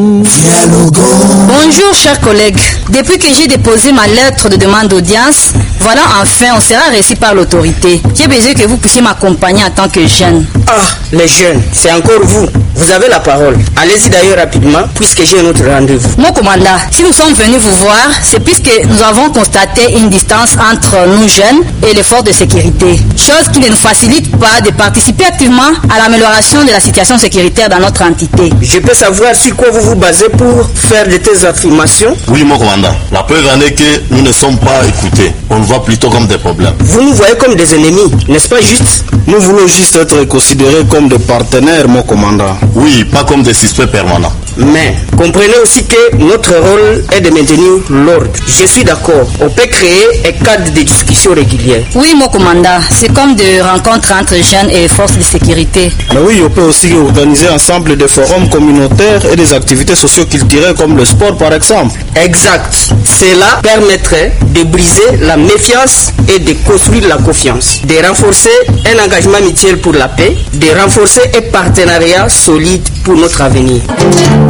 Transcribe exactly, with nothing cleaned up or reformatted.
Bonjour chers collègues, depuis que j'ai déposé ma lettre de demande d'audience, voilà enfin on sera reçu par l'autorité. J'ai besoin que vous puissiez m'accompagner en tant que jeune. Ah, les jeunes, c'est encore vous. Vous avez la parole. Allez-y d'ailleurs rapidement puisque j'ai un autre rendez-vous. Mon commandant, si nous sommes venus vous voir, c'est puisque nous avons constaté une distance entre nous jeunes et les forces de sécurité. Chose qui ne nous facilite pas de participer activement à l'amélioration de la situation sécuritaire dans notre entité. Je peux savoir sur quoi vous vous basez pour faire de telles affirmations? Oui, mon commandant. La preuve en est que nous ne sommes pas écoutés. On nous voit plutôt comme des problèmes. Vous nous voyez comme des ennemis, n'est-ce pas juste? Nous voulons juste être considérés comme des partenaires, mon commandant. Oui, pas comme des suspects permanents. Mais comprenez aussi que notre rôle est de maintenir l'ordre. Je suis d'accord. On peut créer un cadre de discussion régulière. Oui, mon commandant. C'est comme des rencontres entre jeunes et forces de sécurité. Mais oui, on peut aussi organiser ensemble des forums communautaires et des activités socio-culturelles comme le sport, par exemple. Exact. Cela permettrait de briser la méfiance et de construire la confiance, de renforcer un engagement mutuel pour la paix, de renforcer un partenariat solide pour notre avenir.